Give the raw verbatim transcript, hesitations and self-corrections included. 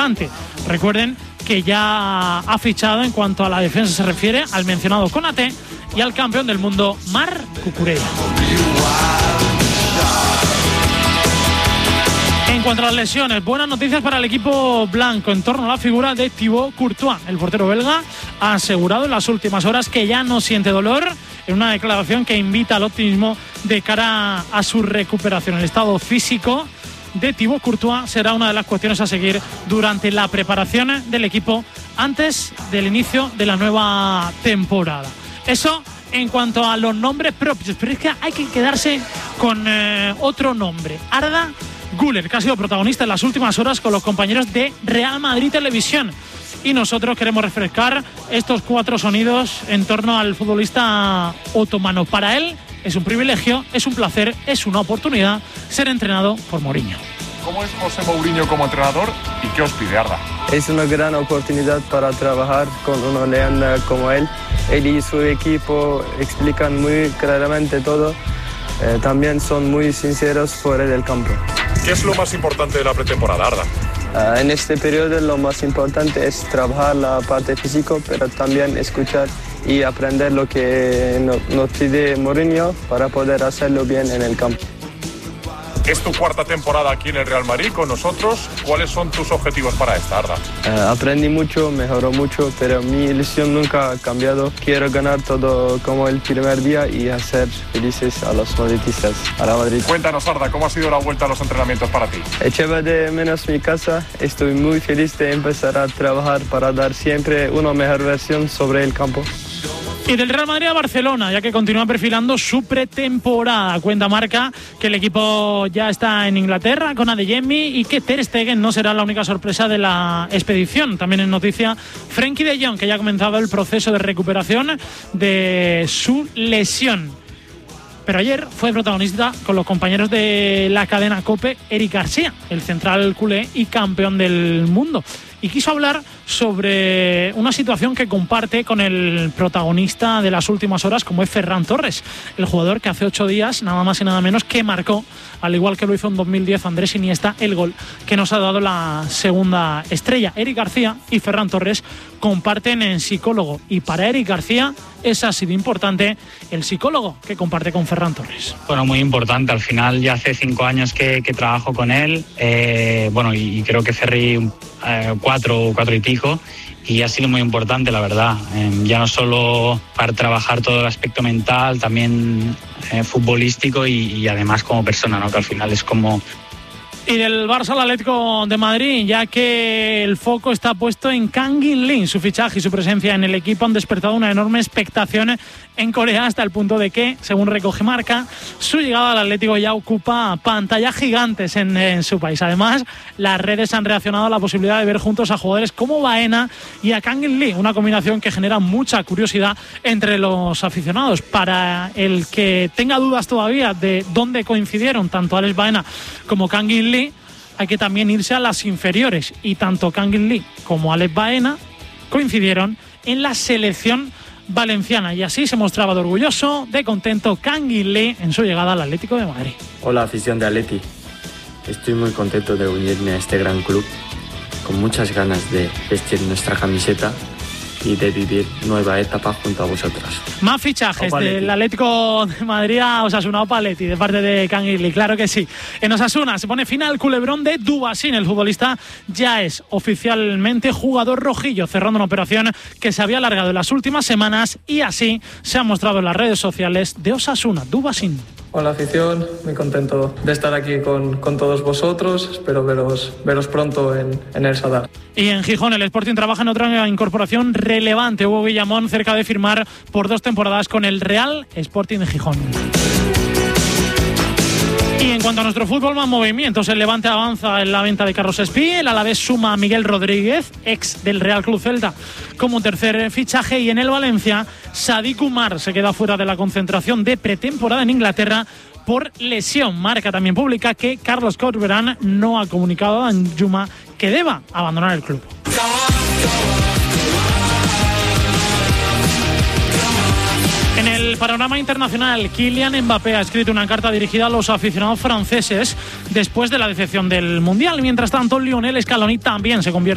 Alicante. Recuerden que ya ha fichado en cuanto a la defensa se refiere al mencionado Konaté y al campeón del mundo Marc Cucurella. En cuanto a las lesiones, buenas noticias para el equipo blanco en torno a la figura de Thibaut Courtois. El portero belga ha asegurado en las últimas horas que ya no siente dolor, en una declaración que invita al optimismo de cara a su recuperación. El estado físico de Thibaut Courtois será una de las cuestiones a seguir durante la preparación del equipo antes del inicio de la nueva temporada. Eso en cuanto a los nombres propios, pero es que hay que quedarse con eh, otro nombre, Arda Güler, que ha sido protagonista en las últimas horas con los compañeros de Real Madrid Televisión. Y nosotros queremos refrescar estos cuatro sonidos en torno al futbolista otomano. Para él es un privilegio, es un placer, es una oportunidad ser entrenado por Mourinho. ¿Cómo es José Mourinho como entrenador y qué os pide, Arda? Es una gran oportunidad para trabajar con una leyenda como él. Él y su equipo explican muy claramente todo. Eh, también son muy sinceros fuera del campo. ¿Qué es lo más importante de la pretemporada, Arda? Uh, en este periodo lo más importante es trabajar la parte física, pero también escuchar y aprender lo que no, nos pide Mourinho para poder hacerlo bien en el campo. Es tu cuarta temporada aquí en el Real Madrid con nosotros. ¿Cuáles son tus objetivos para esta, Arda? Uh, aprendí mucho, mejoró mucho, pero mi ilusión nunca ha cambiado. Quiero ganar todo como el primer día y hacer felices a los madridistas, a la Madrid. Cuéntanos, Arda, ¿cómo ha sido la vuelta a los entrenamientos para ti? Echaba de menos mi casa. Estoy muy feliz de empezar a trabajar para dar siempre una mejor versión sobre el campo. Y del Real Madrid a Barcelona, ya que continúa perfilando su pretemporada. Cuenta Marca que el equipo ya está en Inglaterra con Adeyemi y que Ter Stegen no será la única sorpresa de la expedición. También en noticia Frenkie de Jong, que ya ha comenzado el proceso de recuperación de su lesión. Pero ayer fue protagonista con los compañeros de la cadena COPE, Eric García, el central culé y campeón del mundo. Y quiso hablar sobre una situación que comparte con el protagonista de las últimas horas, como es Ferran Torres, el jugador que hace ocho días, nada más y nada menos, que marcó, al igual que lo hizo en dos mil diez Andrés Iniesta, el gol que nos ha dado la segunda estrella. Eric García y Ferran Torres comparten en psicólogo, y para Eric García es así de importante el psicólogo que comparte con Ferran Torres. Bueno, muy importante. Al final ya hace cinco años que, que trabajo con él, eh, bueno, y, y creo que Ferri eh, cuatro, cuatro y pico, y ha sido muy importante, la verdad. Eh, ya no solo para trabajar todo el aspecto mental, también eh, futbolístico y, y además como persona, ¿no? Que al final es como... Y del Barça al Atlético de Madrid, ya que el foco está puesto en Kang In-lee. Su fichaje y su presencia en el equipo han despertado una enorme expectación en Corea, hasta el punto de que, según recoge Marca, su llegada al Atlético ya ocupa pantallas gigantes en, en su país. Además, las redes han reaccionado a la posibilidad de ver juntos a jugadores como Baena y a Kang In-lee, una combinación que genera mucha curiosidad entre los aficionados. Para el que tenga dudas todavía de dónde coincidieron tanto Alex Baena como Kang In-lee, hay que también irse a las inferiores, y tanto Kang In-lee como Alex Baena coincidieron en la selección valenciana, y así se mostraba de orgulloso, de contento Kang In-lee en su llegada al Atlético de Madrid. Hola, afición de Atleti, estoy muy contento de unirme a este gran club, con muchas ganas de vestir nuestra camiseta y de vivir nueva etapa junto a vosotros. Más fichajes del Atlético de Madrid a Osasuna, Opa Atleti, de parte de Kang In-lee, claro que sí. En Osasuna se pone fin al culebrón de Dubasín. El futbolista ya es oficialmente jugador rojillo, cerrando una operación que se había alargado en las últimas semanas, y así se ha mostrado en las redes sociales de Osasuna. Dubasín. Hola afición, muy contento de estar aquí con, con todos vosotros. Espero veros, veros pronto en, en el Sadar. Y en Gijón el Sporting trabaja en otra incorporación relevante. Hugo Guillamón cerca de firmar por dos temporadas con el Real Sporting de Gijón. Y en cuanto a nuestro fútbol, más movimientos. El Levante avanza en la venta de Carlos Espí. El Alavés suma a Miguel Rodríguez, ex del Real Club Celta, como tercer fichaje. Y en el Valencia, Sadik Umar se queda fuera de la concentración de pretemporada en Inglaterra por lesión. Marca también publica que Carlos Corberán no ha comunicado a Danjuma que deba abandonar el club. En el panorama internacional, Kylian Mbappé ha escrito una carta dirigida a los aficionados franceses después de la decepción del Mundial. Mientras tanto, Lionel Scaloni también se convierte